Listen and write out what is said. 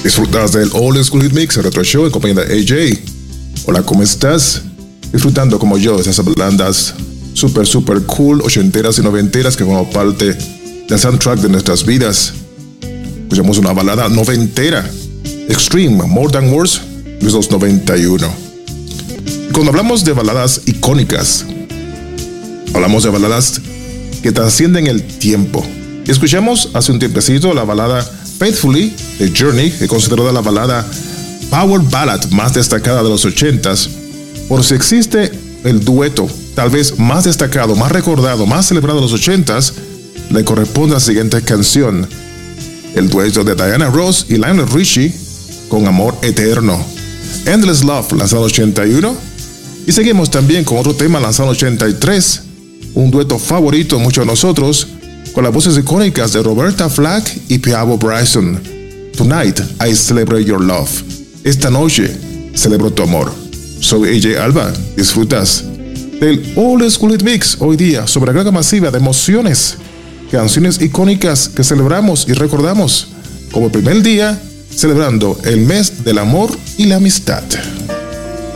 Disfrutas del Old School Hit Mix Retro Show en compañía de AJ. Hola, ¿cómo estás? Disfrutando como yo de esas bandas super cool, ochenteras y noventeras que forman parte del soundtrack de nuestras vidas. Escuchamos una balada noventera, Extreme, More Than Words, de los 91. Cuando hablamos de baladas icónicas, hablamos de baladas que trascienden el tiempo. Escuchamos hace un tiempecito la balada Faithfully de Journey, que es considerada la balada Power Ballad más destacada de los 80s, por si existe el dueto tal vez más destacado, más recordado, más celebrado de los 80s, le corresponde a la siguiente canción, el dueto de Diana Ross y Lionel Richie con Amor Eterno, Endless Love, lanzado en 81, y seguimos también con otro tema lanzado en 83, un dueto favorito de muchos de nosotros, con las voces icónicas de Roberta Flack y Peabo Bryson. Tonight I Celebrate Your Love. Esta noche celebro tu amor. Soy AJ Alba. Disfrutas del Old School Hit Mix hoy día sobre la carga masiva de emociones, canciones icónicas que celebramos y recordamos como el primer día celebrando el mes del amor y la amistad.